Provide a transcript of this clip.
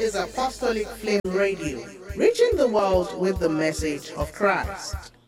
is Apostolic Flame Radio, reaching the world with the message of Christ.